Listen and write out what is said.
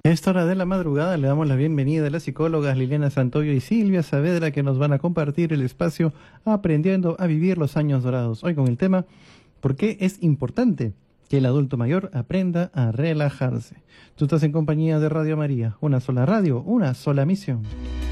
A esta hora de la madrugada le damos la bienvenida a las psicólogas Liliana Santoyo y Silvia Saavedra, que nos van a compartir el espacio Aprendiendo a Vivir los Años Dorados. Hoy con el tema, ¿por qué es importante que el adulto mayor aprenda a relajarse? Tú estás en compañía de Radio María, una sola radio, una sola misión.